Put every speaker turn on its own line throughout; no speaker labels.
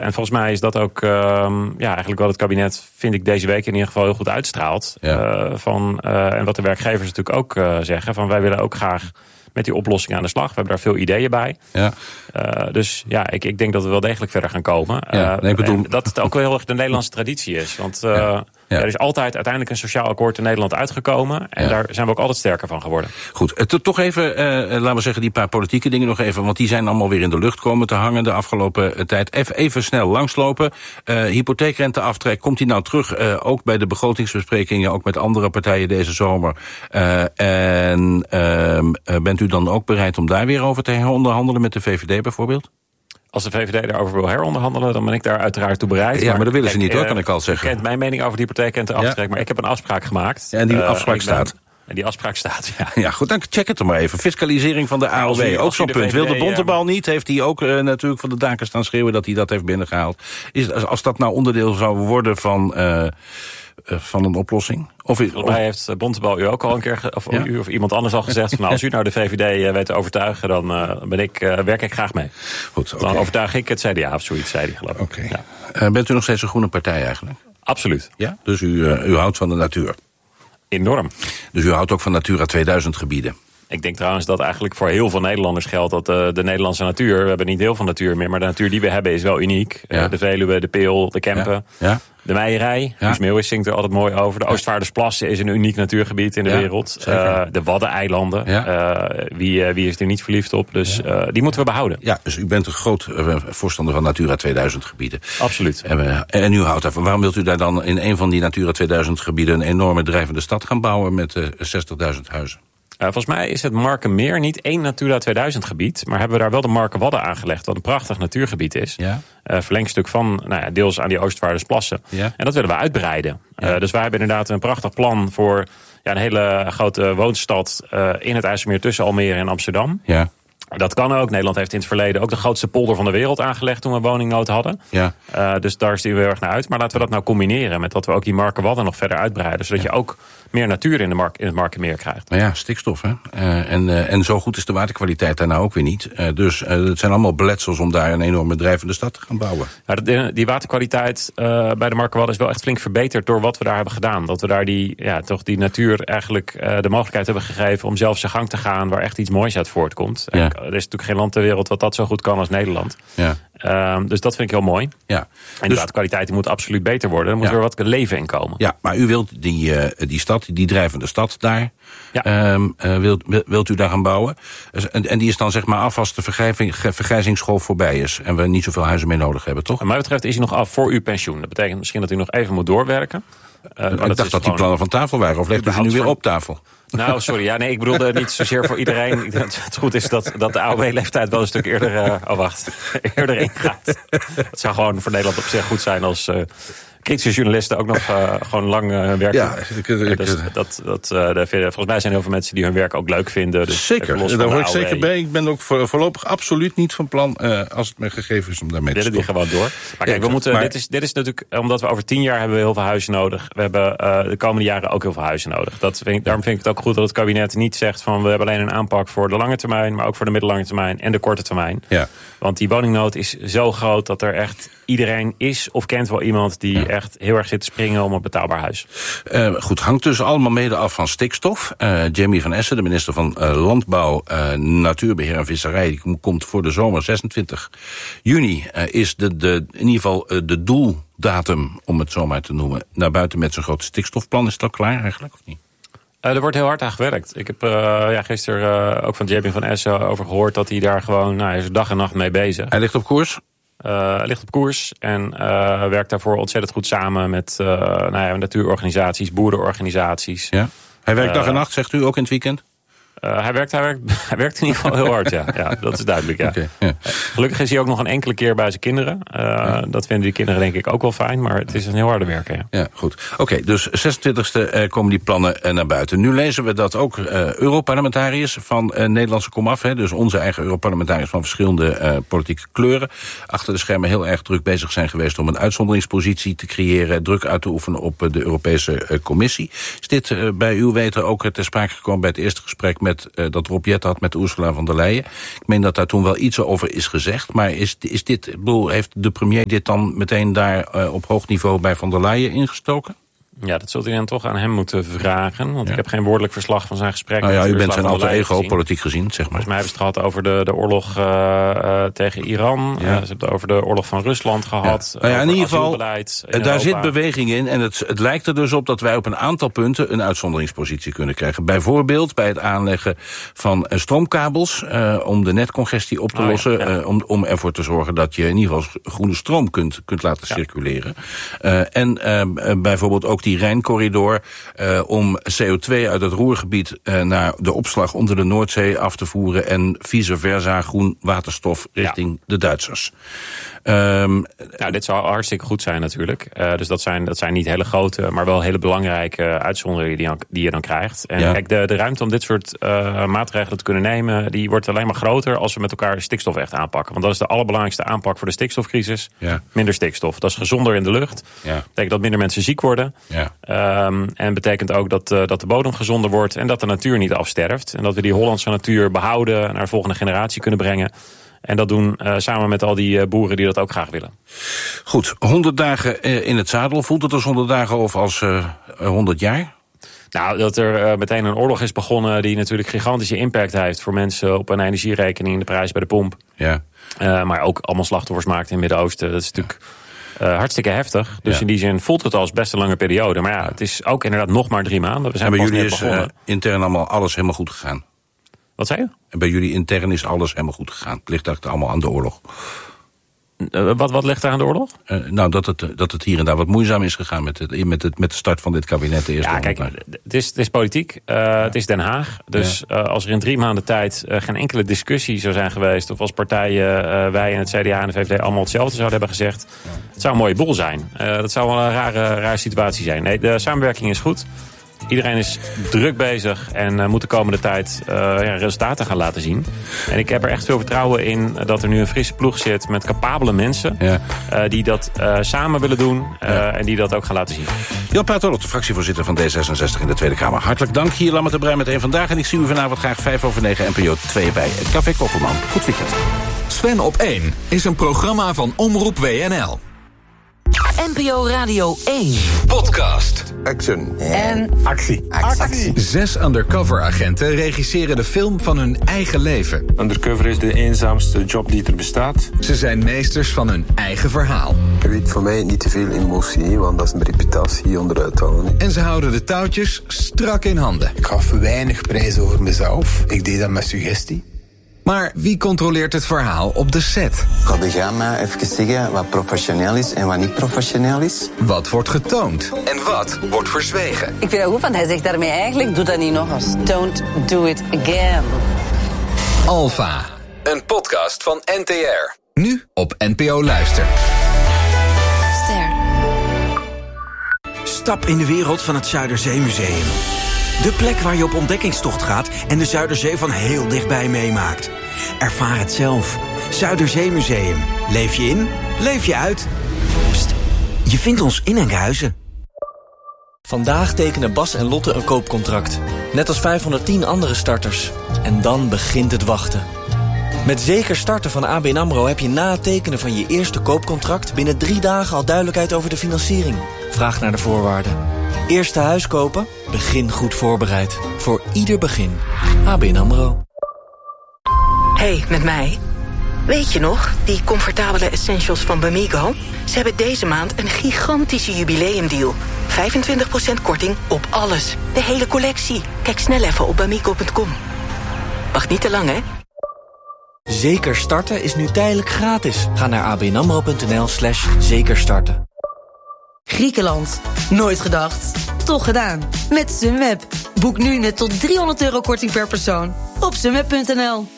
En volgens mij is dat ook eigenlijk wat het kabinet, vind ik, deze week in ieder geval heel goed uitstraalt.
Ja.
En wat de werkgevers natuurlijk ook zeggen. Van wij willen ook graag met die oplossing aan de slag. We hebben daar veel ideeën bij.
Ja.
Dus ik denk dat we wel degelijk verder gaan komen. Dat het ook wel heel erg de Nederlandse traditie is. Want er is altijd uiteindelijk een sociaal akkoord in Nederland uitgekomen. En daar zijn we ook altijd sterker van geworden.
Goed, toch even, laten we zeggen, die paar politieke dingen nog even. Want die zijn allemaal weer in de lucht komen te hangen de afgelopen tijd. Even snel langslopen. Hypotheekrenteaftrek, komt die nou terug? Ook bij de begrotingsbesprekingen, ook met andere partijen deze zomer. Bent u dan ook bereid om daar weer over te heronderhandelen met de VVD bijvoorbeeld?
Als de VVD daarover wil heronderhandelen, dan ben ik daar uiteraard toe bereid.
Ja, maar dat willen ze niet hoor, kan ik al zeggen.
U kent mijn mening over de hypotheekrenteaftrek, maar ik heb een afspraak gemaakt.
Ja, en die afspraak staat.
En die afspraak staat,
Ja, goed, dan check het er maar even. Fiscalisering van de AOW, ook zo'n punt. Wil de Bontebal niet? Heeft hij ook natuurlijk van de daken staan schreeuwen dat hij dat heeft binnengehaald? Als dat nou onderdeel zou worden van een oplossing?
Volgens mij heeft Bontebal u ook al een keer, u of iemand anders al gezegd, van als u nou de VVD weet te overtuigen, dan werk ik graag mee.
Goed, okay.
Dan overtuig ik het CDA of zoiets, zei hij geloof ik.
Okay. Ja. Bent u nog steeds een groene partij eigenlijk?
Absoluut.
Ja? Dus u houdt van de natuur?
Enorm.
Dus u houdt ook van Natura 2000 gebieden?
Ik denk trouwens dat eigenlijk voor heel veel Nederlanders geldt dat de Nederlandse natuur, we hebben niet heel veel natuur meer, maar de natuur die we hebben is wel uniek.
Ja.
De Veluwe, de Peel, de Kempen, de Meijerij. Guus Meeuwis zingt er altijd mooi over. De Oostvaardersplassen is een uniek natuurgebied in de wereld. De Waddeneilanden. Wie is er niet verliefd op? Dus die moeten we behouden.
Ja, dus u bent een groot voorstander van Natura 2000 gebieden.
Absoluut.
En u houdt daarvan. Waarom wilt u daar dan in een van die Natura 2000 gebieden een enorme drijvende stad gaan bouwen met 60.000 huizen?
Volgens mij is het Markenmeer niet één Natura 2000 gebied, maar hebben we daar wel de Markenwadden aangelegd, wat een prachtig natuurgebied is.
Ja.
Verlengstuk van deels aan die Oostvaardersplassen. Ja. En dat willen we uitbreiden. Ja. Dus wij hebben inderdaad een prachtig plan voor een hele grote woonstad in het IJsselmeer tussen Almere en Amsterdam. Ja. Dat kan ook. Nederland heeft in het verleden ook de grootste polder van de wereld aangelegd toen we woningnood hadden. Ja. Dus daar zien we heel erg naar uit. Maar laten we dat nou combineren met dat we ook die Markenwadden nog verder uitbreiden. Zodat je ook meer natuur in het Markenmeer krijgt.
Maar ja, stikstof hè. En zo goed is de waterkwaliteit daar nou ook weer niet. Dus het zijn allemaal beletsels om daar een enorme drijvende stad te gaan bouwen.
Ja, die waterkwaliteit bij de Markenwadden is wel echt flink verbeterd door wat we daar hebben gedaan. Dat we daar die natuur eigenlijk de mogelijkheid hebben gegeven om zelf zijn gang te gaan waar echt iets moois uit voortkomt. Ja. Er is natuurlijk geen land ter wereld wat dat zo goed kan als Nederland. Ja. Dus dat vind ik heel mooi. Ja. En de waterkwaliteit moet absoluut beter worden. Er moet weer wat leven in komen. Ja,
maar u wilt die stad, die drijvende stad daar, wilt u daar gaan bouwen? En die is dan zeg maar af als de vergrijzingsgolf voorbij is en we niet zoveel huizen meer nodig hebben, toch?
Wat mij betreft is hij nog af voor uw pensioen. Dat betekent misschien dat u nog even moet doorwerken.
Ik dacht dat die plannen van tafel waren. Of legt u ze nu weer op tafel?
Nou, sorry. Ja, nee, ik bedoelde niet zozeer voor iedereen. Ik denk dat het goed is dat de AOW-leeftijd wel een stuk eerder eerder ingaat. Het zou gewoon voor Nederland op zich goed zijn als kritische journalisten ook nog gewoon lang werken.
Ja,
volgens mij zijn heel veel mensen die hun werk ook leuk vinden. Dus
zeker, daar hoor ik zeker bij. Ik ben ook voorlopig absoluut niet van plan, als het me gegeven is, om daarmee te stoppen.
Die gewoon door. Maar kijk, dit is natuurlijk, omdat we over 10 jaar hebben we heel veel huizen nodig. We hebben de komende jaren ook heel veel huizen nodig. Daarom vind ik het ook goed dat het kabinet niet zegt van we hebben alleen een aanpak voor de lange termijn, maar ook voor de middellange termijn en de korte termijn. Ja. Want die woningnood is zo groot dat er echt iedereen is of kent wel iemand die echt heel erg zit te springen om een betaalbaar huis.
Goed, hangt dus allemaal mede af van stikstof. Jamie van Essen, de minister van Landbouw, Natuurbeheer en Visserij, die komt voor de zomer 26 juni. Is in ieder geval de doeldatum, om het zo maar te noemen, naar buiten met zijn grote stikstofplan. Is dat al klaar eigenlijk, of niet?
Er wordt heel hard aan gewerkt. Ik heb gisteren ook van Jamie van Essen over gehoord dat hij daar gewoon hij is dag en nacht mee bezig.
Hij ligt op koers?
Ligt op koers en werkt daarvoor ontzettend goed samen met natuurorganisaties, boerenorganisaties. Ja.
Hij werkt dag en nacht, zegt u, ook in het weekend?
Hij werkt in ieder geval heel hard, ja. Dat is duidelijk, ja. Okay, ja. Gelukkig is hij ook nog een enkele keer bij zijn kinderen. Dat vinden die kinderen denk ik ook wel fijn, maar het is een heel harde werker. Ja,
goed. Oké, dus 26e komen die plannen naar buiten. Nu lezen we dat ook Europarlementariërs van Nederlandse komaf, dus onze eigen Europarlementariërs van verschillende politieke kleuren, achter de schermen heel erg druk bezig zijn geweest om een uitzonderingspositie te creëren, druk uit te oefenen op de Europese Commissie. Is dit bij uw weten ook ter sprake gekomen bij het eerste gesprek dat Rob Jetten had met Ursula von der Leyen. Ik meen dat daar toen wel iets over is gezegd. Maar is dit, heeft de premier dit dan meteen daar op hoog niveau bij von der Leyen ingestoken?
Ja, dat zult u dan toch aan hem moeten vragen. Want ik heb geen woordelijk verslag van zijn gesprek.
Nou ja, u bent zijn alter ego, politiek gezien, zeg maar.
Volgens mij hebben ze het gehad over de oorlog tegen Iran. Ja. Ze hebben het over de oorlog van Rusland gehad.
Ja. Nou ja, in ieder geval, daar zit beweging in. En het lijkt er dus op dat wij op een aantal punten een uitzonderingspositie kunnen krijgen. Bijvoorbeeld bij het aanleggen van stroomkabels om de netcongestie op te lossen. Ja. Om ervoor te zorgen dat je in ieder geval groene stroom kunt laten circuleren. En bijvoorbeeld ook die Rijncorridor om CO2 uit het Roergebied naar de opslag onder de Noordzee af te voeren en vice versa groen waterstof richting de Duitsers.
Dit zou hartstikke goed zijn natuurlijk. Dus dat zijn niet hele grote, maar wel hele belangrijke uitzonderingen die je dan krijgt. En kijk, de ruimte om dit soort maatregelen te kunnen nemen, die wordt alleen maar groter als we met elkaar stikstof echt aanpakken. Want dat is de allerbelangrijkste aanpak voor de stikstofcrisis. Ja. Minder stikstof. Dat is gezonder in de lucht. Ja. Dat betekent dat minder mensen ziek worden. Ja. En betekent ook dat de bodem gezonder wordt en dat de natuur niet afsterft. En dat we die Hollandse natuur behouden, naar de volgende generatie kunnen brengen. En dat doen samen met al die boeren die dat ook graag willen.
Goed, 100 dagen in het zadel. Voelt het als 100 dagen of als 100 jaar?
Nou, dat er meteen een oorlog is begonnen die natuurlijk gigantische impact heeft voor mensen op een energierekening, de prijs bij de pomp. Ja. Maar ook allemaal slachtoffers maakt in het Midden-Oosten. Dat is natuurlijk hartstikke heftig. Dus in die zin voelt het als best een lange periode. Maar ja, het is ook inderdaad nog maar 3 maanden. We zijn
bij
pas
jullie
net begonnen.
Is intern allemaal alles helemaal goed gegaan?
Wat zei je?
En bij jullie intern is alles helemaal goed gegaan. Het ligt eigenlijk allemaal aan de oorlog.
Wat ligt er aan de oorlog?
Dat het hier en daar wat moeizaam is gegaan met de start van dit kabinet.
Kijk, het is politiek. Het is Den Haag. Dus als er in 3 maanden tijd geen enkele discussie zou zijn geweest, of als partijen, wij en het CDA en de VVD allemaal hetzelfde zouden hebben gezegd, het zou een mooie boel zijn. Dat zou wel een rare situatie zijn. Nee, de samenwerking is goed. Iedereen is druk bezig en moet de komende tijd resultaten gaan laten zien. En ik heb er echt veel vertrouwen in dat er nu een frisse ploeg zit met capabele mensen die dat samen willen doen en die dat ook gaan laten zien.
Jan Paternotte, de fractievoorzitter van D66 in de Tweede Kamer. Hartelijk dank hier, Lammert de Bruin met Eén Vandaag. En ik zie u vanavond graag 5/9 NPO 2 bij het Café Kokkelman. Goed weekend.
Sven op 1 is een programma van Omroep WNL.
NPO Radio 1.
Podcast.
Action.
En
actie.
6 undercover-agenten regisseren de film van hun eigen leven.
Undercover is de eenzaamste job die er bestaat.
Ze zijn meesters van hun eigen verhaal.
Je weet voor mij niet te veel emotie, want dat is mijn reputatie onderuit halen.
En ze houden de touwtjes strak in handen.
Ik gaf weinig prijs over mezelf. Ik deed dat met suggestie.
Maar wie controleert het verhaal op de set?
Kan de gamma even zeggen wat professioneel is en wat niet professioneel is?
Wat wordt getoond en wat wordt verzwegen?
ik vind het goed, want hij zegt daarmee eigenlijk, doe dat niet nog eens. Don't do it again.
Alpha, een podcast van NTR. Nu op NPO Luister.
Ster.
Stap in de wereld van het Zuiderzeemuseum. De plek waar je op ontdekkingstocht gaat en de Zuiderzee van heel dichtbij meemaakt. Ervaar het zelf. Zuiderzeemuseum. Leef je in, leef je uit. Pst, je vindt ons in Enkhuizen.
Vandaag tekenen Bas en Lotte een koopcontract. Net als 510 andere starters. En dan begint het wachten. Met Zeker Starten van ABN AMRO heb je na het tekenen van je eerste koopcontract binnen 3 dagen al duidelijkheid over de financiering. Vraag naar de voorwaarden. Eerste huis kopen? Begin goed voorbereid. Voor ieder begin. ABN AMRO.
Hey, met mij. Weet je nog, die comfortabele essentials van Bamigo? Ze hebben deze maand een gigantische jubileumdeal. 25% korting op alles. De hele collectie. Kijk snel even op bamigo.com. Wacht niet te lang, hè?
Zeker Starten is nu tijdelijk gratis. Ga naar abnamro.nl/zekerstarten.
Griekenland. Nooit gedacht. Toch gedaan. Met Sunweb. Boek nu met tot €300 korting per persoon. Op sunweb.nl.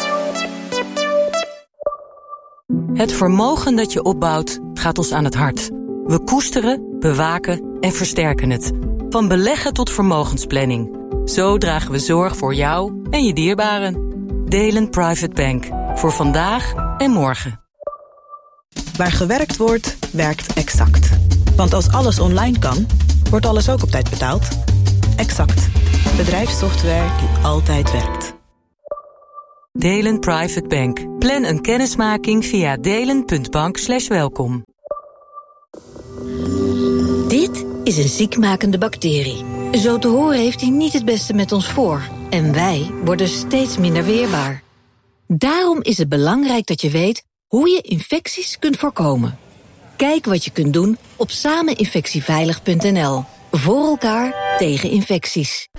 Het vermogen dat je opbouwt gaat ons aan het hart. We koesteren, bewaken en versterken het. Van beleggen tot vermogensplanning. Zo dragen we zorg voor jou en je dierbaren. Delen Private Bank. Voor vandaag en morgen.
Waar gewerkt wordt, werkt Exact. Want als alles online kan, wordt alles ook op tijd betaald. Exact. Bedrijfssoftware die altijd werkt.
Delen Private Bank. Plan een kennismaking via delen.bank/welkom.
Dit is een ziekmakende bacterie. Zo te horen heeft hij niet het beste met ons voor. En wij worden steeds minder weerbaar. Daarom is het belangrijk dat je weet hoe je infecties kunt voorkomen. Kijk wat je kunt doen op sameninfectieveilig.nl. Voor elkaar tegen infecties.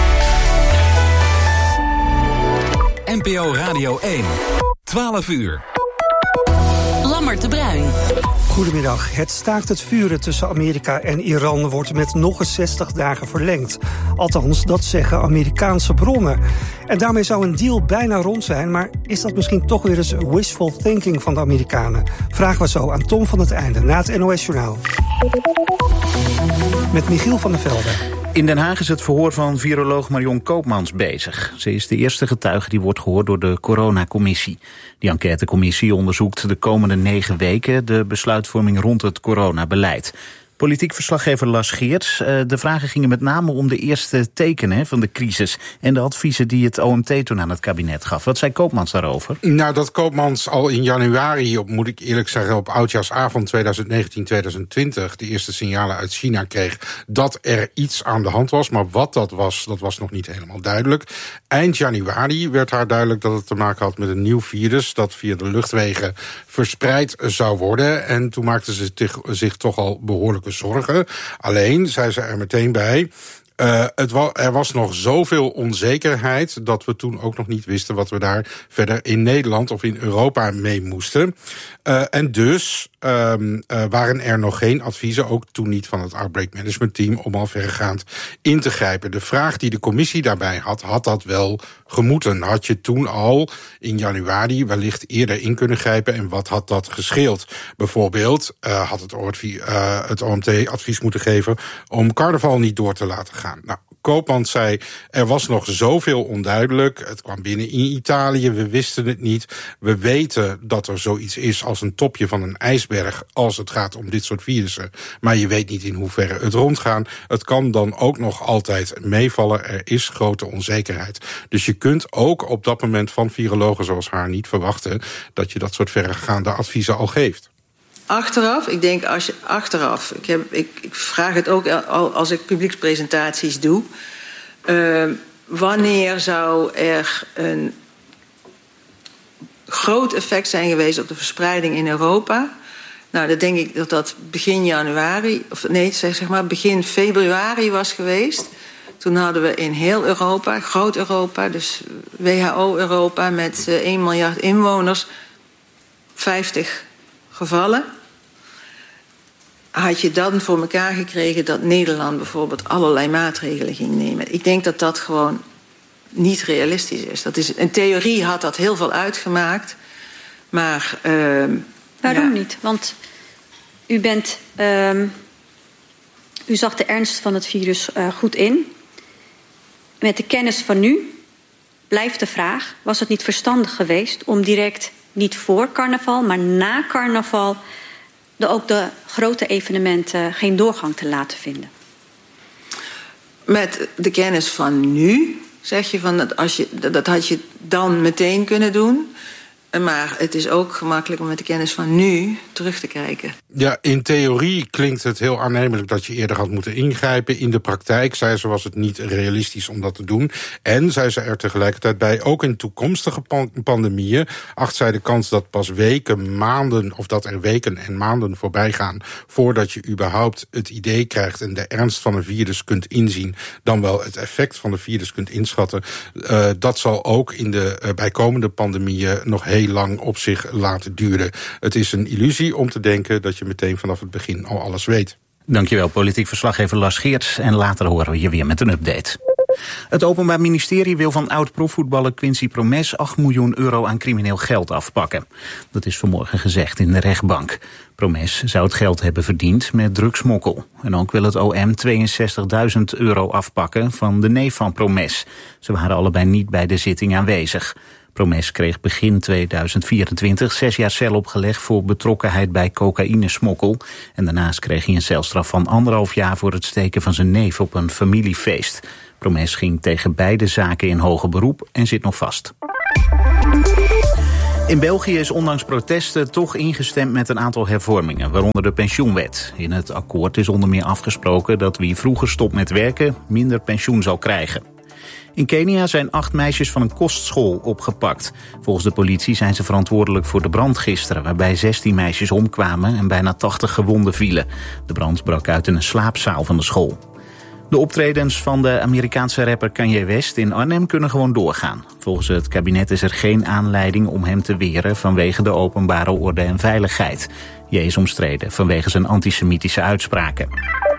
NPO Radio 1. 12 uur.
Lammert de Bruin.
Goedemiddag. Het staakt het vuren tussen Amerika en Iran wordt met nog eens 60 dagen verlengd. Althans, dat zeggen Amerikaanse bronnen. En daarmee zou een deal bijna rond zijn, maar is dat misschien toch weer eens wishful thinking van de Amerikanen? Vragen we zo aan Tom van het Einde na het NOS Journaal. Met Michiel van der Velde.
In Den Haag is het verhoor van viroloog Marion Koopmans bezig. Ze is de eerste getuige die wordt gehoord door de coronacommissie. Die enquêtecommissie onderzoekt de komende 9 weken de besluitvorming rond het coronabeleid. Politiek verslaggever Lars Geerts. De vragen gingen met name om de eerste tekenen van de crisis en de adviezen die het OMT toen aan het kabinet gaf. Wat zei Koopmans daarover?
Nou, dat Koopmans al in januari, moet ik eerlijk zeggen, op oudjaarsavond 2019-2020... de eerste signalen uit China kreeg dat er iets aan de hand was. Maar wat dat was nog niet helemaal duidelijk. Eind januari werd haar duidelijk dat het te maken had met een nieuw virus dat via de luchtwegen verspreid zou worden. En toen maakte ze zich toch al behoorlijke zorgen. Alleen, zei ze er meteen bij, er was nog zoveel onzekerheid dat we toen ook nog niet wisten wat we daar verder in Nederland of in Europa mee moesten. En dus waren er nog geen adviezen, ook toen niet van het Outbreak Management Team, om al verregaand in te grijpen. De vraag die de commissie daarbij had dat wel gemoeten? Had je toen al in januari wellicht eerder in kunnen grijpen en wat had dat gescheeld? Bijvoorbeeld had het OMT advies moeten geven om carnaval niet door te laten gaan. Nou, Koopmans zei, er was nog zoveel onduidelijk. Het kwam binnen in Italië, we wisten het niet. We weten dat er zoiets is als een topje van een ijsberg als het gaat om dit soort virussen. Maar je weet niet in hoeverre het rondgaan. Het kan dan ook nog altijd meevallen. Er is grote onzekerheid. Dus je kunt ook op dat moment van virologen zoals haar niet verwachten dat je dat soort verregaande adviezen al geeft.
Achteraf, ik denk als je achteraf, ik vraag het ook als ik publiekspresentaties doe, wanneer zou er een groot effect zijn geweest op de verspreiding in Europa? Nou, dan denk ik dat begin januari, of nee, zeg maar begin februari was geweest. Toen hadden we in heel Europa, groot Europa, dus WHO-Europa met 1 miljard inwoners, 50 gevallen. Had je dan voor elkaar gekregen dat Nederland bijvoorbeeld allerlei maatregelen ging nemen? Ik denk dat dat gewoon niet realistisch is. In theorie had dat heel veel uitgemaakt, maar
waarom niet? Want u zag de ernst van het virus goed in. Met de kennis van nu blijft de vraag, was het niet verstandig geweest om direct niet voor carnaval, maar na carnaval ook de grote evenementen geen doorgang te laten vinden?
Met de kennis van nu zeg je van dat had je dan meteen kunnen doen. Maar het is ook gemakkelijk om met de kennis van nu terug te kijken.
Ja, in theorie klinkt het heel aannemelijk dat je eerder had moeten ingrijpen. In de praktijk, zei ze, was het niet realistisch om dat te doen. En, zei ze er tegelijkertijd bij, ook in toekomstige pandemieën acht zij de kans dat pas weken, maanden, of dat er weken en maanden voorbij gaan voordat je überhaupt het idee krijgt en de ernst van een virus kunt inzien, dan wel het effect van de virus kunt inschatten. Dat zal ook in de bijkomende pandemieën nog heel lang op zich laten duren. Het is een illusie om te denken dat je meteen vanaf het begin al alles weet.
Dankjewel, politiek verslaggever Lars Geerts. En later horen we je weer met een update. Het Openbaar Ministerie wil van oud-profvoetballer Quincy Promes €8 miljoen aan crimineel geld afpakken. Dat is vanmorgen gezegd in de rechtbank. Promes zou het geld hebben verdiend met drugsmokkel. En ook wil het OM €62.000 afpakken van de neef van Promes. Ze waren allebei niet bij de zitting aanwezig. Promes kreeg begin 2024 6 jaar cel opgelegd voor betrokkenheid bij cocaïnesmokkel. En daarnaast kreeg hij een celstraf van 1,5 jaar voor het steken van zijn neef op een familiefeest. Promes ging tegen beide zaken in hoger beroep en zit nog vast. In België is ondanks protesten toch ingestemd met een aantal hervormingen, waaronder de pensioenwet. In het akkoord is onder meer afgesproken dat wie vroeger stopt met werken minder pensioen zal krijgen. In Kenia zijn 8 meisjes van een kostschool opgepakt. Volgens de politie zijn ze verantwoordelijk voor de brand gisteren, waarbij 16 meisjes omkwamen en bijna 80 gewonden vielen. De brand brak uit in een slaapzaal van de school. De optredens van de Amerikaanse rapper Kanye West in Arnhem kunnen gewoon doorgaan. Volgens het kabinet is er geen aanleiding om hem te weren vanwege de openbare orde en veiligheid. Hij is omstreden vanwege zijn antisemitische uitspraken.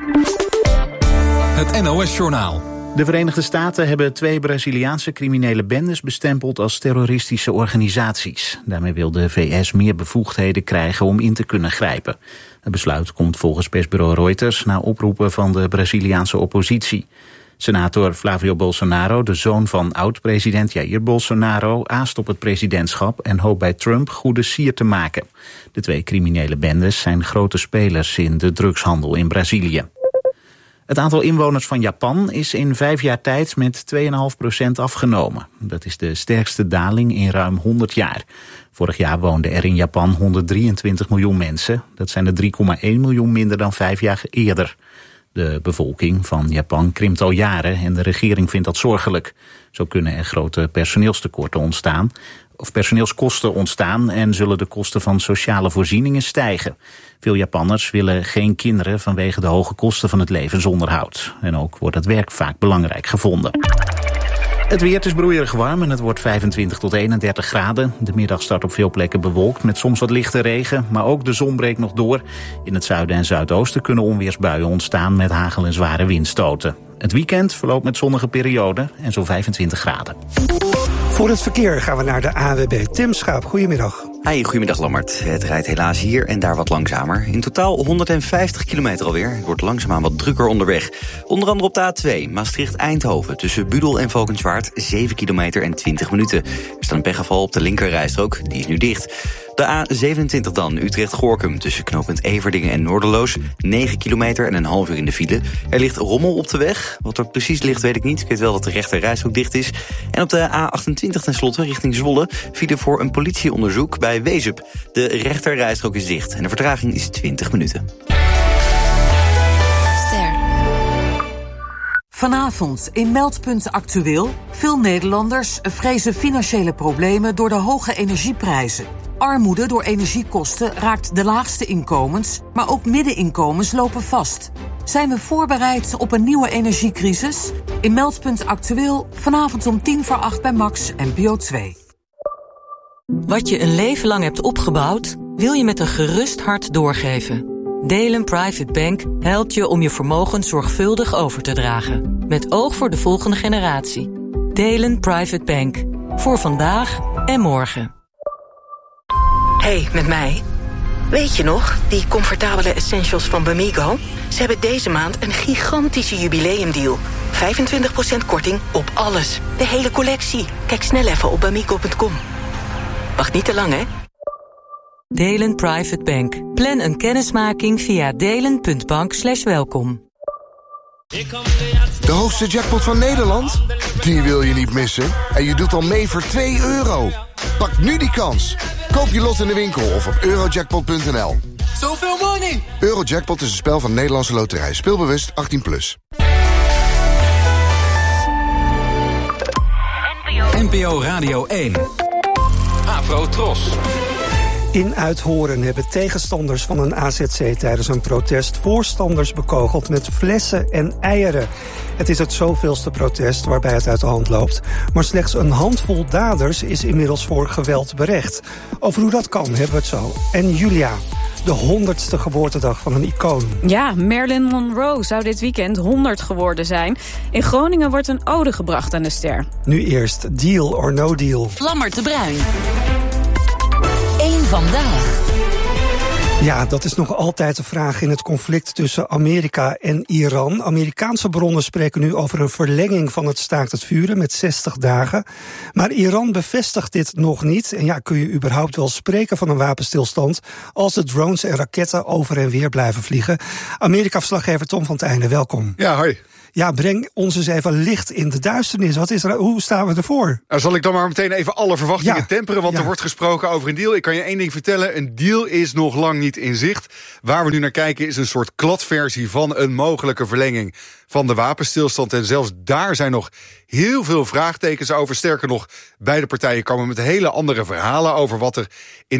Het NOS-journaal.
De Verenigde Staten hebben 2 Braziliaanse criminele bendes bestempeld als terroristische organisaties. Daarmee wil de VS meer bevoegdheden krijgen om in te kunnen grijpen. Het besluit komt volgens persbureau Reuters na oproepen van de Braziliaanse oppositie. Senator Flavio Bolsonaro, de zoon van oud-president Jair Bolsonaro, aast op het presidentschap en hoopt bij Trump goede sier te maken. De 2 criminele bendes zijn grote spelers in de drugshandel in Brazilië. Het aantal inwoners van Japan is in 5 jaar tijd met 2,5% afgenomen. Dat is de sterkste daling in ruim 100 jaar. Vorig jaar woonden er in Japan 123 miljoen mensen. Dat zijn er 3,1 miljoen minder dan 5 jaar eerder. De bevolking van Japan krimpt al jaren en de regering vindt dat zorgelijk. Zo kunnen er grote personeelstekorten ontstaan, of personeelskosten ontstaan en zullen de kosten van sociale voorzieningen stijgen. Veel Japanners willen geen kinderen vanwege de hoge kosten van het levensonderhoud. En ook wordt het werk vaak belangrijk gevonden. Het weer is broeierig warm en het wordt 25 tot 31 graden. De middag start op veel plekken bewolkt met soms wat lichte regen, maar ook de zon breekt nog door. In het zuiden en zuidoosten kunnen onweersbuien ontstaan met hagel en zware windstoten. Het weekend verloopt met zonnige perioden en zo'n 25 graden.
Voor het verkeer gaan we naar de ANWB. Tim Schaap, goedemiddag.
Hey, goedemiddag Lammert. Het rijdt helaas hier en daar wat langzamer. In totaal 150 kilometer alweer. Het wordt langzaamaan wat drukker onderweg. Onder andere op de A2, Maastricht-Eindhoven. Tussen Budel en Valkenswaard, 7 kilometer en 20 minuten. Er staat een pechgeval op de linkerrijstrook, die is nu dicht. De A27 dan, Utrecht-Goorkum. Tussen knooppunt Everdingen en Noorderloos. 9 kilometer en een half uur in de file. Er ligt rommel op de weg. Wat er precies ligt weet ik niet. Ik weet wel dat de rechterrijstrook dicht is. En op de A28 tenslotte, richting Zwolle, file voor een politieonderzoek bij Wezep. De rechterrijstrook is dicht en de vertraging is 20 minuten.
Vanavond in Meldpunt Actueel. Veel Nederlanders vrezen financiële problemen door de hoge energieprijzen. Armoede door energiekosten raakt de laagste inkomens, maar ook middeninkomens lopen vast. Zijn we voorbereid op een nieuwe energiecrisis? In Meldpunt Actueel, vanavond om 7:50 bij Max NPO 2. Wat je een leven lang hebt opgebouwd, wil je met een gerust hart doorgeven. Delen Private Bank helpt je om je vermogen zorgvuldig over te dragen. Met oog voor de volgende generatie. Delen Private Bank. Voor vandaag en morgen.
Hey, met mij. Weet je nog, die comfortabele essentials van Bamigo? Ze hebben deze maand een gigantische jubileumdeal. 25% korting op alles. De hele collectie. Kijk snel even op bamigo.com. Wacht niet te lang, hè?
Delen Private Bank. Plan een kennismaking via delen.bank/welkom.
De hoogste jackpot van Nederland? Die wil je niet missen. En je doet al mee voor €2. Pak nu die kans. Koop je lot in de winkel of op eurojackpot.nl.
Zoveel money!
Eurojackpot is een spel van Nederlandse Loterij. Speelbewust 18+.
NPO Radio 1. Afro Tros.
In Uithoren hebben tegenstanders van een AZC tijdens een protest voorstanders bekogeld met flessen en eieren. Het is het zoveelste protest waarbij het uit de hand loopt. Maar slechts een handvol daders is inmiddels voor geweld berecht. Over hoe dat kan hebben we het zo. En Julia, de 100ste geboortedag van een icoon.
Ja, Marilyn Monroe zou dit weekend 100 geworden zijn. In Groningen wordt een ode gebracht aan de ster.
Nu eerst Deal or No Deal.
Lammert de Bruin. Eén vandaag.
Ja, dat is nog altijd de vraag in het conflict tussen Amerika en Iran. Amerikaanse bronnen spreken nu over een verlenging van het staakt het vuren met 60 dagen. Maar Iran bevestigt dit nog niet. En ja, kun je überhaupt wel spreken van een wapenstilstand als de drones en raketten over en weer blijven vliegen? Amerika-verslaggever Tom van het Einde, welkom.
Ja, hoi.
breng ons eens even licht in de duisternis. Hoe staan we ervoor?
Nou, zal ik dan maar meteen even alle verwachtingen temperen, want er wordt gesproken over een deal. Ik kan je één ding vertellen, een deal is nog lang niet in zicht. Waar we nu naar kijken is een soort kladversie van een mogelijke verlenging van de wapenstilstand. En zelfs daar zijn nog heel veel vraagtekens over. Sterker nog, beide partijen komen met hele andere verhalen over wat er in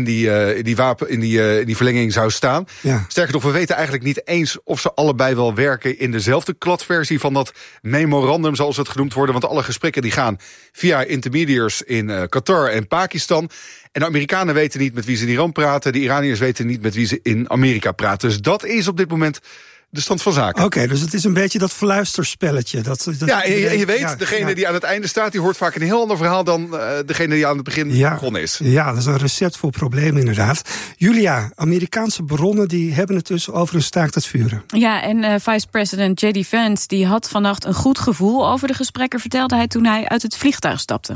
die verlenging zou staan. Ja. Sterker nog, we weten eigenlijk niet eens of ze allebei wel werken in dezelfde kladversie van dat memorandum, zoals het genoemd wordt. Want alle gesprekken die gaan via intermediairs in Qatar en Pakistan. En de Amerikanen weten niet met wie ze in Iran praten. De Iraniërs weten niet met wie ze in Amerika praten. Dus dat is op dit moment de stand van zaken.
Oké, dus het is een beetje dat fluisterspelletje.
En je weet, degene die aan het einde staat, die hoort vaak een heel ander verhaal dan degene die aan het begin begonnen is.
Ja, dat is een recept voor problemen inderdaad. Julia, Amerikaanse bronnen die hebben het dus over een staakt het vuren.
Ja, en vice-president J.D. Vance die had vannacht een goed gevoel over de gesprekken, vertelde hij toen hij uit het vliegtuig stapte.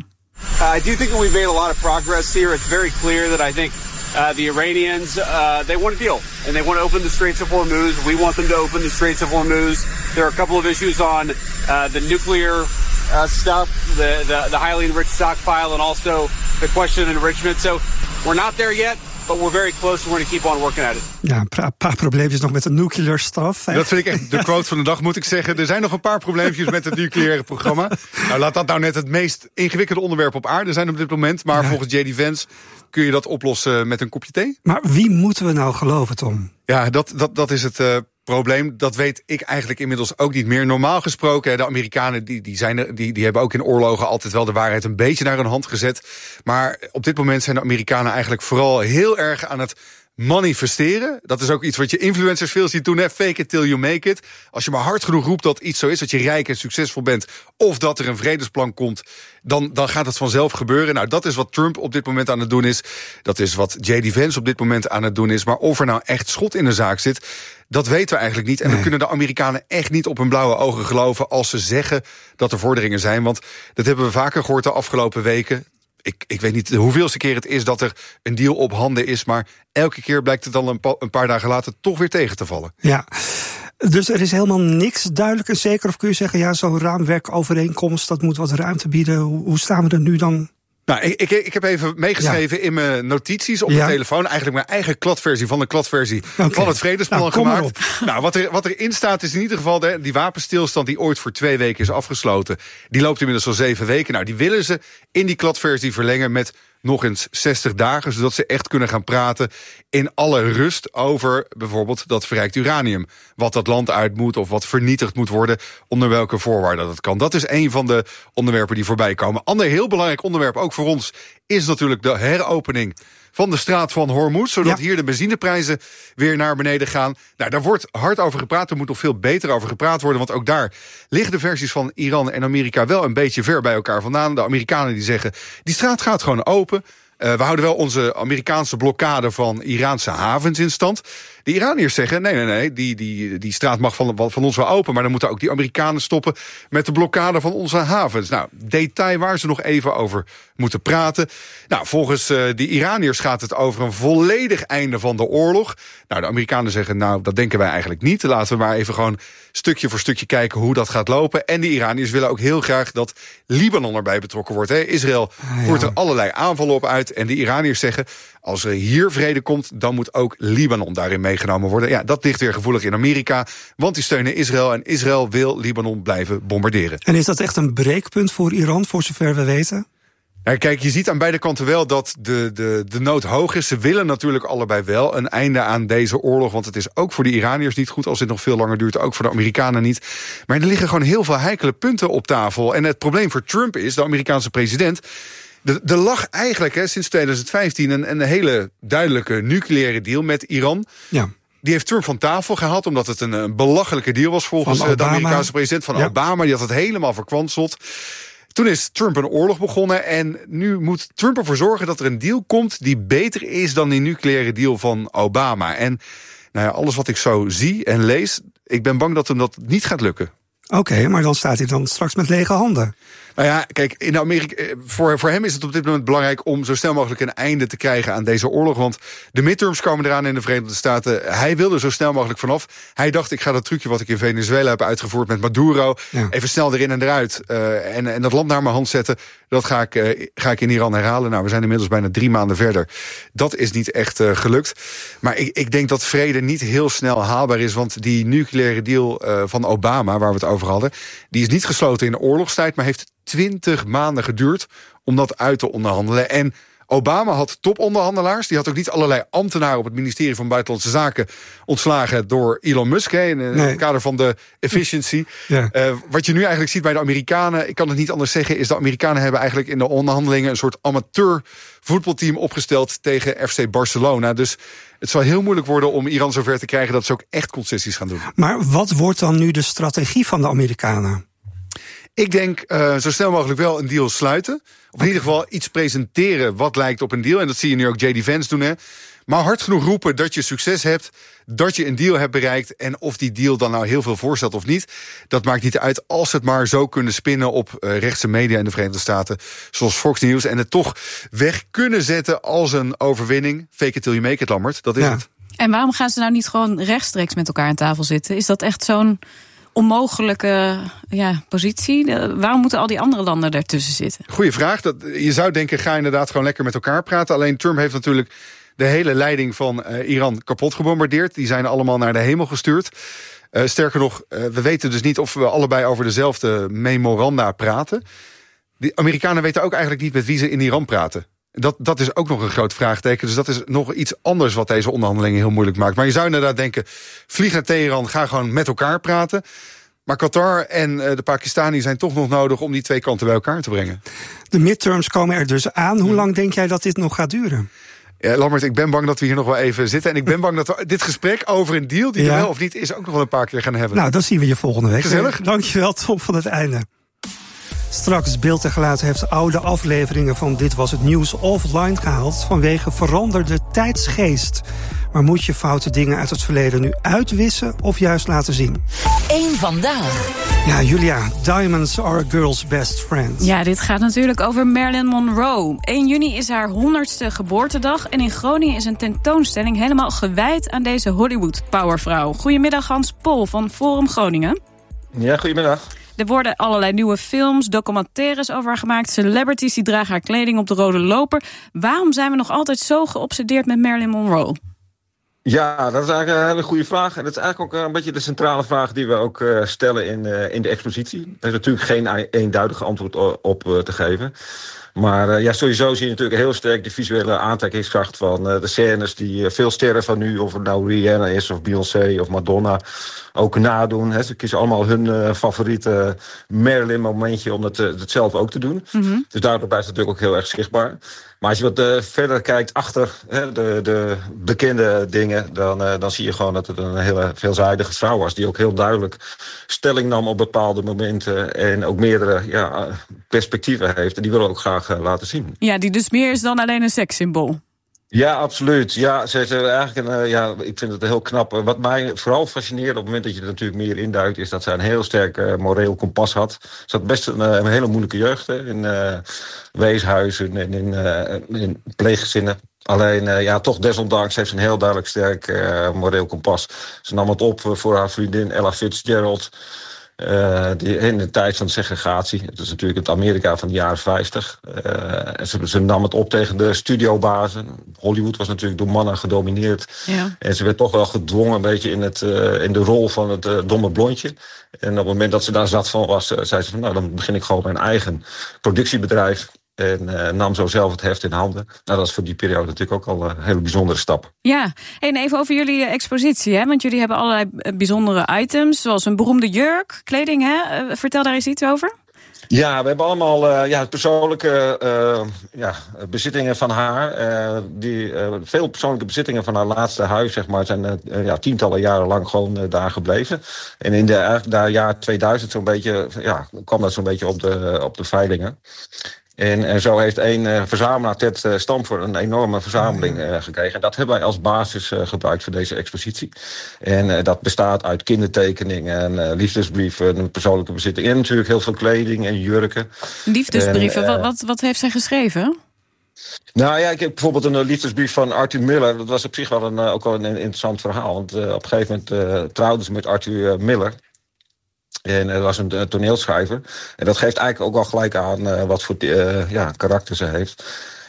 I do think that we've made a lot of progress here. It's very clear that I think the Iranians, they want a deal. And they want to open the Straits of Hormuz. We want them to open the Straits of Hormuz. There are a couple of issues on the nuclear stuff, the highly enriched stockpile, and also the question of enrichment. So we're not there yet, but we're very close and we're going to keep on working at it.
Ja, een paar probleempjes nog met de nuclear stuff.
Dat vind ik echt de quote van de dag, moet ik zeggen. Er zijn nog een paar probleempjes met het nucleaire programma. Nou, laat dat nou net het meest ingewikkelde onderwerp op aarde zijn op dit moment. Maar volgens J.D. Vance kun je dat oplossen met een kopje thee.
Maar wie moeten we nou geloven, Tom?
Ja, dat is het probleem. Dat weet ik eigenlijk inmiddels ook niet meer. Normaal gesproken, de Amerikanen die hebben ook in oorlogen altijd wel de waarheid een beetje naar hun hand gezet. Maar op dit moment zijn de Amerikanen eigenlijk vooral heel erg aan het manifesteren. Dat is ook iets wat je influencers veel ziet doen. Fake it till you make it. Als je maar hard genoeg roept dat iets zo is, dat je rijk en succesvol bent, of dat er een vredesplan komt, dan gaat het vanzelf gebeuren. Nou, dat is wat Trump op dit moment aan het doen is. Dat is wat J.D. Vance op dit moment aan het doen is. Maar of er nou echt schot in de zaak zit, dat weten we eigenlijk niet. En we kunnen de Amerikanen echt niet op hun blauwe ogen geloven als ze zeggen dat er vorderingen zijn. Want dat hebben we vaker gehoord de afgelopen weken. Ik weet niet de hoeveelste keer het is dat er een deal op handen is, maar elke keer blijkt het dan een paar dagen later toch weer tegen te vallen.
Ja, dus er is helemaal niks duidelijk en zeker? Of kun je zeggen, zo'n raamwerkovereenkomst, dat moet wat ruimte bieden. Hoe staan we er nu dan?
Nou, ik heb even meegeschreven in mijn notities op de telefoon. Eigenlijk mijn eigen kladversie van de kladversie van het vredesplan gemaakt. Nou, wat erin staat is in ieder geval die wapenstilstand die ooit voor 2 weken is afgesloten. Die loopt inmiddels al 7 weken. Nou, die willen ze in die kladversie verlengen met nog eens 60 dagen, zodat ze echt kunnen gaan praten in alle rust over bijvoorbeeld dat verrijkt uranium. Wat dat land uit moet of wat vernietigd moet worden, onder welke voorwaarden dat kan. Dat is een van de onderwerpen die voorbij komen. Ander heel belangrijk onderwerp, ook voor ons, is natuurlijk de heropening van de straat van Hormuz, zodat hier de benzineprijzen weer naar beneden gaan. Nou, daar wordt hard over gepraat. Er moet nog veel beter over gepraat worden, want ook daar liggen de versies van Iran en Amerika wel een beetje ver bij elkaar vandaan. De Amerikanen die zeggen, die straat gaat gewoon open. We houden wel onze Amerikaanse blokkade van Iraanse havens in stand. De Iraniërs zeggen, nee, die straat mag van ons wel open, maar dan moeten ook die Amerikanen stoppen met de blokkade van onze havens. Nou, detail waar ze nog even over moeten praten. Nou, volgens de Iraniërs gaat het over een volledig einde van de oorlog. Nou, de Amerikanen zeggen, nou, dat denken wij eigenlijk niet. Laten we maar even gewoon stukje voor stukje kijken hoe dat gaat lopen. En de Iraniërs willen ook heel graag dat Libanon erbij betrokken wordt. Israël voert er allerlei aanvallen op uit. En de Iraniërs zeggen, als er hier vrede komt, dan moet ook Libanon daarin meegenomen worden. Ja, dat ligt weer gevoelig in Amerika, want die steunen Israël en Israël wil Libanon blijven bombarderen.
En is dat echt een breekpunt voor Iran, voor zover we weten?
Ja, kijk, je ziet aan beide kanten wel dat de nood hoog is. Ze willen natuurlijk allebei wel een einde aan deze oorlog, want het is ook voor de Iraniërs niet goed als dit nog veel langer duurt, ook voor de Amerikanen niet. Maar er liggen gewoon heel veel heikele punten op tafel. En het probleem voor Trump is, de Amerikaanse president, er lag eigenlijk sinds 2015 een hele duidelijke nucleaire deal met Iran. Ja. Die heeft Trump van tafel gehaald, omdat het een belachelijke deal was volgens de Amerikaanse president van Obama. Die had het helemaal verkwanseld. Toen is Trump een oorlog begonnen en nu moet Trump ervoor zorgen dat er een deal komt die beter is dan die nucleaire deal van Obama. En nou ja, alles wat ik zo zie en lees, ik ben bang dat hem dat niet gaat lukken.
Oké, maar dan staat hij dan straks met lege handen.
Nou ja, kijk, in Amerika, voor hem is het op dit moment belangrijk om zo snel mogelijk een einde te krijgen aan deze oorlog. Want de midterms komen eraan in de Verenigde Staten. Hij wil er zo snel mogelijk vanaf. Hij dacht, ik ga dat trucje wat ik in Venezuela heb uitgevoerd met Maduro, even snel erin en eruit. En dat land naar mijn hand zetten, dat ga ik in Iran herhalen. Nou, we zijn inmiddels bijna 3 maanden verder. Dat is niet echt gelukt. Maar ik denk dat vrede niet heel snel haalbaar is. Want die nucleaire deal van Obama, waar we het over hadden, die is niet gesloten in de oorlogstijd, maar heeft 20 maanden geduurd om dat uit te onderhandelen. En Obama had toponderhandelaars. Die had ook niet allerlei ambtenaren op het ministerie van Buitenlandse Zaken ontslagen door Elon Musk in het kader van de efficiency. Ja. Wat je nu eigenlijk ziet bij de Amerikanen, ik kan het niet anders zeggen, is de Amerikanen hebben eigenlijk in de onderhandelingen een soort amateur voetbalteam opgesteld tegen FC Barcelona. Dus het zal heel moeilijk worden om Iran zover te krijgen dat ze ook echt concessies gaan doen.
Maar wat wordt dan nu de strategie van de Amerikanen?
Ik denk zo snel mogelijk wel een deal sluiten. Of in ieder geval iets presenteren wat lijkt op een deal. En dat zie je nu ook J.D. Vance doen. Hè. Maar hard genoeg roepen dat je succes hebt, dat je een deal hebt bereikt. En of die deal dan nou heel veel voorstelt of niet, dat maakt niet uit als ze het maar zo kunnen spinnen op rechtse media in de Verenigde Staten, zoals Fox News. En het toch weg kunnen zetten als een overwinning. Fake it till you make it, Lammert. Dat is het.
En waarom gaan ze nou niet gewoon rechtstreeks met elkaar aan tafel zitten? Is dat echt zo'n onmogelijke positie? Waarom moeten al die andere landen daartussen zitten?
Goeie vraag. Je zou denken, ga inderdaad gewoon lekker met elkaar praten. Alleen Trump heeft natuurlijk de hele leiding van Iran kapot gebombardeerd. Die zijn allemaal naar de hemel gestuurd. Sterker nog, we weten dus niet of we allebei over dezelfde memoranda praten. De Amerikanen weten ook eigenlijk niet met wie ze in Iran praten. Dat is ook nog een groot vraagteken. Dus dat is nog iets anders wat deze onderhandelingen heel moeilijk maakt. Maar je zou inderdaad denken, vlieg naar Teheran, ga gewoon met elkaar praten. Maar Qatar en de Pakistani zijn toch nog nodig om die twee kanten bij elkaar te brengen.
De midterms komen er dus aan. Hoe lang denk jij dat dit nog gaat duren?
Ja, Lammert, ik ben bang dat we hier nog wel even zitten. En ik ben bang dat we dit gesprek over een deal, die er wel of niet is, ook nog wel een paar keer gaan hebben.
Nou, dan zien we je volgende week.
Gezellig.
Dankjewel, Tom van het einde. Straks Beeld en Geluid heeft oude afleveringen van Dit Was Het Nieuws offline gehaald vanwege veranderde tijdsgeest. Maar moet je foute dingen uit het verleden nu uitwissen of juist laten zien?
Eén vandaag.
Ja, Julia, diamonds are a girl's best friend.
Ja, dit gaat natuurlijk over Marilyn Monroe. 1 juni is haar 100ste geboortedag en in Groningen is een tentoonstelling helemaal gewijd aan deze Hollywood-powervrouw. Goedemiddag, Hans Pol van Forum Groningen.
Ja, goedemiddag.
Er worden allerlei nieuwe films, documentaires over haar gemaakt. Celebrities die dragen haar kleding op de rode loper. Waarom zijn we nog altijd zo geobsedeerd met Marilyn Monroe?
Ja, dat is eigenlijk een hele goede vraag. En dat is eigenlijk ook een beetje de centrale vraag die we ook stellen in de expositie. Er is natuurlijk geen eenduidig antwoord op te geven. Maar sowieso zie je natuurlijk heel sterk de visuele aantrekkingskracht van de scènes die veel sterren van nu, of het nou Rihanna is of Beyoncé of Madonna, ook nadoen. Hè. Ze kiezen allemaal hun favoriete Marilyn-momentje om het zelf ook te doen. Mm-hmm. Dus daardoor blijft het natuurlijk ook heel erg zichtbaar. Maar als je wat verder kijkt achter de bekende dingen, dan zie je gewoon dat het een hele veelzijdige vrouw was. Die ook heel duidelijk stelling nam op bepaalde momenten en ook meerdere perspectieven heeft. En die willen we ook graag laten zien.
Ja, die dus meer is dan alleen een sekssymbool.
Ja, absoluut. Ja, ze is eigenlijk ik vind het heel knap. Wat mij vooral fascineerde op het moment dat je er natuurlijk meer induikt, is dat zij een heel sterk moreel kompas had. Ze had best een hele moeilijke jeugd in weeshuizen en in pleeggezinnen. Alleen, toch desondanks heeft ze een heel duidelijk sterk moreel kompas. Ze nam het op voor haar vriendin Ella Fitzgerald. In de tijd van de segregatie. Het is natuurlijk het Amerika van de jaren 50. Ze nam het op tegen de studiobazen. Hollywood was natuurlijk door mannen gedomineerd. Ja. En ze werd toch wel gedwongen een beetje in de rol van het domme blondje. En op het moment dat ze daar zat van was, zei ze van, nou, dan begin ik gewoon mijn eigen productiebedrijf. En nam zo zelf het heft in handen. Nou, dat is voor die periode natuurlijk ook al een hele bijzondere stap.
Ja, en even over jullie expositie, hè? Want jullie hebben allerlei bijzondere items, zoals een beroemde jurk, kleding, hè? Vertel daar eens iets over.
Ja, we hebben allemaal persoonlijke bezittingen van haar. Veel persoonlijke bezittingen van haar laatste huis, zeg maar, zijn tientallen jaren lang gewoon daar gebleven. En in de jaar 2000 zo'n beetje, kwam dat zo'n beetje op de veilingen. En zo heeft één verzamelaar, Ted Stamford, een enorme verzameling gekregen. En dat hebben wij als basis gebruikt voor deze expositie. En dat bestaat uit kindertekeningen en liefdesbrieven, persoonlijke bezittingen. En natuurlijk heel veel kleding en jurken.
Liefdesbrieven, wat heeft zij geschreven?
Nou ja, ik heb bijvoorbeeld een liefdesbrief van Arthur Miller. Dat was op zich wel ook wel een interessant verhaal. Want op een gegeven moment trouwden ze met Arthur Miller. En dat was een toneelschrijver. En dat geeft eigenlijk ook wel gelijk aan wat voor karakter ze heeft.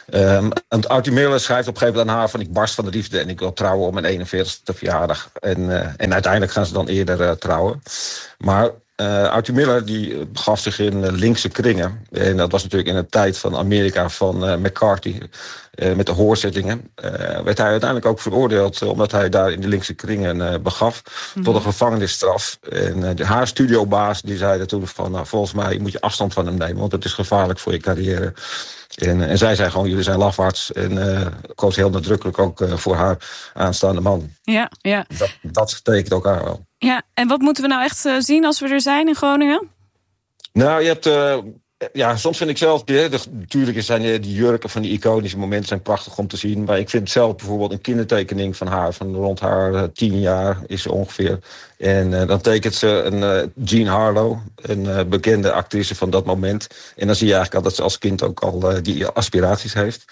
En Arthur Miller schrijft op een gegeven moment aan haar van... ik barst van de liefde en ik wil trouwen op mijn 41ste verjaardag. En uiteindelijk gaan ze dan eerder trouwen. Maar Arthur Miller die begaf zich in linkse kringen. En dat was natuurlijk in de tijd van Amerika van McCarthy. Met de hoorzittingen. Werd hij uiteindelijk ook veroordeeld... omdat hij daar in de linkse kringen begaf. Tot een gevangenisstraf. En haar studiobaas die zei toen van... nou, volgens mij moet je afstand van hem nemen... want het is gevaarlijk voor je carrière. En zij zei gewoon, jullie zijn lafaards. En koos heel nadrukkelijk ook voor haar aanstaande man.
Ja.
Dat tekent ook haar wel.
Ja, en wat moeten we nou echt zien als we er zijn in Groningen?
Nou, je hebt... soms vind ik zelf... Natuurlijk zijn die jurken van die iconische momenten zijn prachtig om te zien. Maar ik vind zelf bijvoorbeeld een kindertekening van haar... van rond haar 10 jaar is ze ongeveer. En dan tekent ze een Jean Harlow, een bekende actrice van dat moment. En dan zie je eigenlijk al dat ze als kind ook al die aspiraties heeft.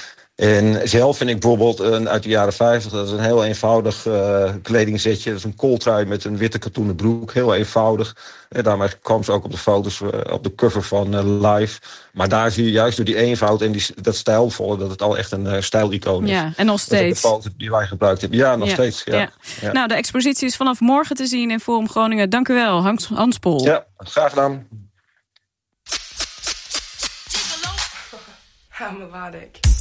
En zelf vind ik bijvoorbeeld uit de jaren 50... dat is een heel eenvoudig kledingsetje. Dat is een kooltrui met een witte katoenen broek. Heel eenvoudig. En daarmee kwam ze ook op de foto's op de cover van Live. Maar daar zie je juist door die eenvoud en dat stijlvolle... dat het al echt een stijlicoon is.
Ja, en nog steeds.
Dat is de foto die wij gebruikt hebben. Ja, nog steeds. Ja.
Nou, de expositie is vanaf morgen te zien in Forum Groningen. Dank u wel, Hans Pol.
Ja, graag gedaan.
Hammerwaardek.